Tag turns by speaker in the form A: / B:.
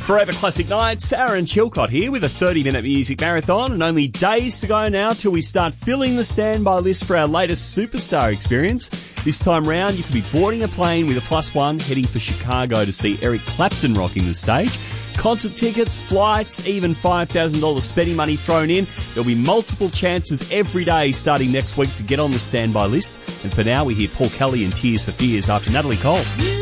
A: Forever Classic Nights, Aaron Chilcott here with a 30-minute music marathon, and only days to go now till we start filling the standby list for our latest superstar experience. This time round, you could be boarding a plane with a +1 heading for Chicago to see Eric Clapton rocking the stage. Concert tickets, flights, even $5,000 spending money thrown in. There'll be multiple chances every day starting next week to get on the standby list. And for now, we hear Paul Kelly and Tears for Fears after Natalie Cole.